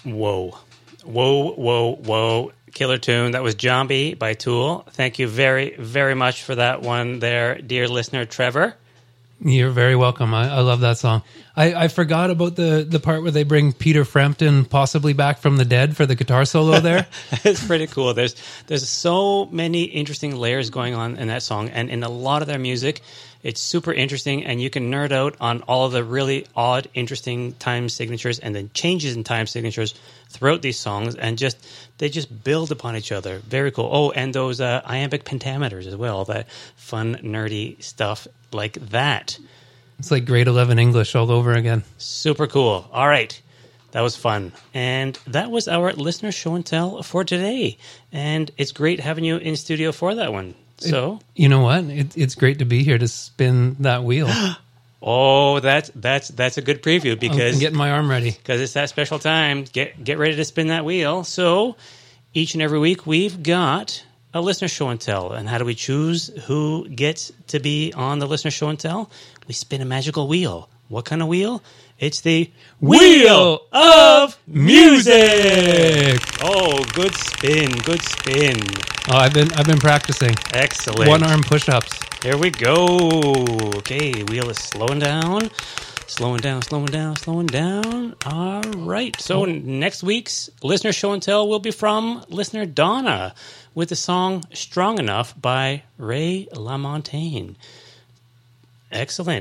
Whoa. Whoa, whoa, whoa. Killer tune. That was Zombie by Tool. Thank you very, very much for that one there, dear listener Trevor. You're very welcome. I love that song. I forgot about the part where they bring Peter Frampton possibly back from the dead for the guitar solo there. It's pretty cool. There's so many interesting layers going on in that song, and in a lot of their music, it's super interesting, and you can nerd out on all of the really odd, interesting time signatures and then changes in time signatures throughout these songs, and they just build upon each other. Very cool. Oh, and those iambic pentameters as well, that fun, nerdy stuff like that. It's like grade 11 English all over again. Super cool. All right. That was fun. And that was our listener show and tell for today. And it's great having you in studio for that one. So, you know what? It's great to be here to spin that wheel. Oh, that's a good preview because I'm getting my arm ready because it's that special time. Get ready to spin that wheel. So, each and every week we've got a listener show and tell. And how do we choose who gets to be on the listener show and tell? We spin a magical wheel. What kind of wheel? It's the Wheel of Music. Oh, good spin, good spin. Oh, I've been practicing. Excellent. One arm push-ups. Here we go. Okay, wheel is slowing down. Slowing down. All right. So next week's listener show and tell will be from listener Donna with the song Strong Enough by Ray LaMontagne. Excellent.